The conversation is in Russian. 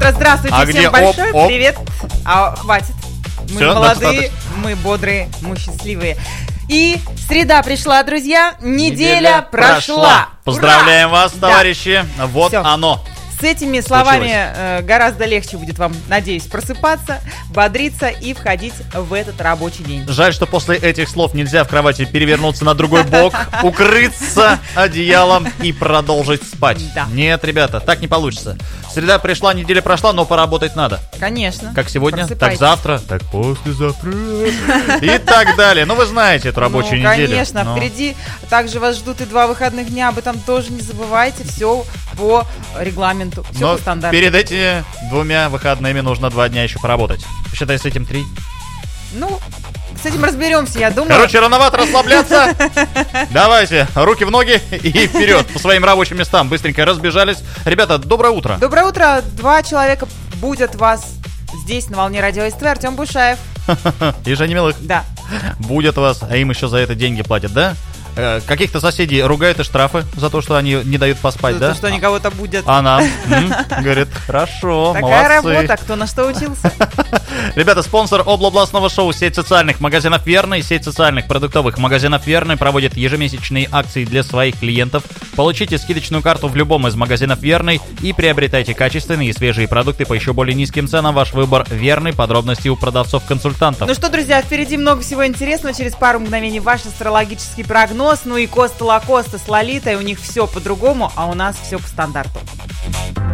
утро, здравствуйте, А всем где большое оп-оп? привет. Хватит. Мы Всё, молодые, достаточно. мы бодрые, мы счастливые. И среда пришла, друзья, неделя прошла. Поздравляем Ура! вас, товарищи. Вот Всё. оно. С этими словами гораздо легче будет вам, надеюсь, просыпаться, бодриться и входить в этот рабочий день. Жаль, что после этих слов нельзя в кровати перевернуться на другой бок, укрыться одеялом и продолжить спать. Да. Нет, ребята, так не получится. Среда пришла, неделя прошла, но поработать надо. Конечно. Как сегодня, так Просыпайтесь. завтра, так послезавтра и так далее. Ну, вы знаете эту рабочую неделю. Конечно, Но впереди также вас ждут и 2 выходных дня, об этом тоже не забывайте, все по регламенту, все Но по стандарту. перед этими 2 выходными нужно 2 дня еще поработать. Считай, с этим 3. Ну, с этим разберемся, я думаю. Короче, рановато расслабляться. Давайте, руки в ноги и вперед по своим рабочим местам. Быстренько разбежались. Ребята, доброе утро. Доброе утро, 2 человека будут вас здесь на волне радио СТВ. Артем Бушаев. И Женя Милых. Да. Будет вас, а им еще за это деньги платят, да? Каких-то соседей ругают и штрафы за то, что они не дают поспать, За да? то, что они кого-то будут. А нам? Говорит, хорошо, Такая молодцы. работа, кто на что учился. Ребята, спонсор областного шоу сеть социальных магазинов «Верный». Сеть социальных продуктовых магазинов «Верный» проводит ежемесячные акции для своих клиентов. Получите скидочную карту в любом из магазинов «Верный» и приобретайте качественные и свежие продукты по еще более низким ценам. Ваш выбор «Верный». Подробности у продавцов-консультантов. Ну что, друзья, впереди много всего интересного. Через пару мгновений ваш астрологический прогноз. Ну и Коста Лакоста с Лолитой. У них все по-другому, а у нас все по стандарту.